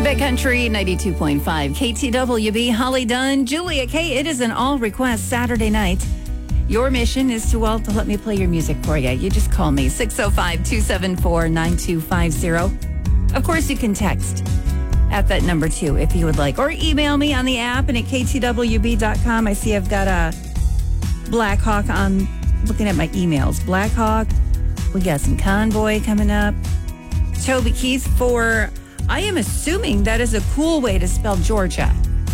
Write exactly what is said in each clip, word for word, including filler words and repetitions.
Big Country ninety-two point five K T W B. Holly Dunn, Julia K. It is an all request Saturday night. Your mission is to, well, to let me play your music for you. You just call me six oh five, two seven four, nine two five zero. Of course, you can text at that number too if you would like, or email me on the app and at K T W B dot com. I see I've got a Blackhawk on, looking at my emails. Blackhawk, we got some Convoy coming up. Toby Keith for, I am assuming that is a cool way to spell Georgia.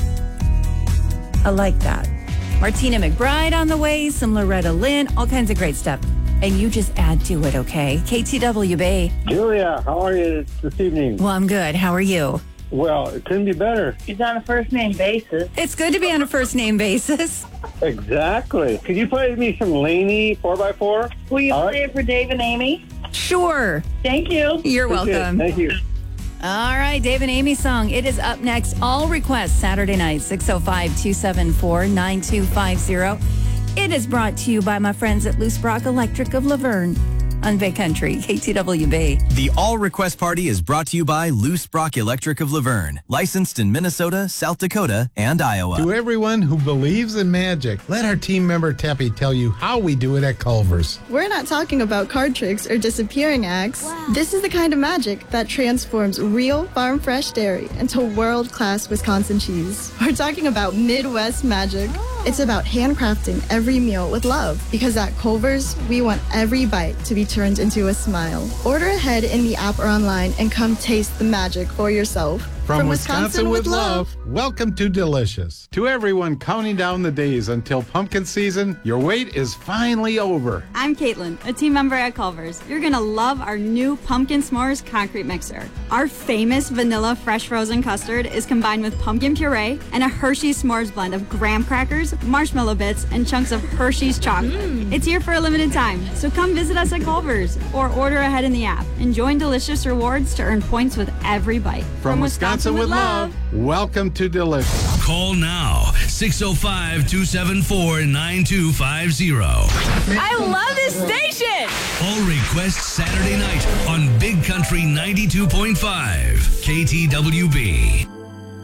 I like that. Martina McBride on the way, some Loretta Lynn, all kinds of great stuff. And you just add to it, okay? K T W B. Julia, how are you this evening? Well, I'm good. How are you? Well, it couldn't be better. He's on a first-name basis. It's good to be on a first-name basis. Exactly. Could you play me some Laney four by four? Will you All play right. it for Dave and Amy? Sure. Thank you. You're Appreciate it. welcome. Thank you. All right, Dave and Amy song. It is up next. All requests Saturday night, six oh five, two seven four, nine two five zero. It is brought to you by my friends at Loose Brock Electric of Laverne on Big Country, K T W B. The All Request Party is brought to you by Loose Brock Electric of Laverne, licensed in Minnesota, South Dakota, and Iowa. To everyone who believes in magic, let our team member Teppy tell you how we do it at Culver's. We're not talking about card tricks or disappearing acts. This is the kind of magic that transforms real farm fresh dairy into world-class Wisconsin cheese. We're talking about Midwest magic. It's about handcrafting every meal with love, because at Culver's, we want every bite to be turned into a smile. Order ahead in the app or online and come taste the magic for yourself. From, Wisconsin, with love, welcome to Delicious. To everyone counting down the days until pumpkin season, your wait is finally over. I'm Caitlin, a team member at Culver's. You're going to love our new Pumpkin S'mores concrete mixer. Our famous vanilla fresh frozen custard is combined with pumpkin puree and a Hershey's S'mores blend of graham crackers, marshmallow bits, and chunks of Hershey's chocolate. Mm. It's here for a limited time, so come visit us at Culver's or order ahead in the app and join Delicious Rewards to earn points with every bite. From, From Wisconsin, Wisconsin with love, welcome to Delicious. Call now, six oh five, two seven four, nine two five zero. I love this station. All requests Saturday night on Big Country ninety-two point five K T W B.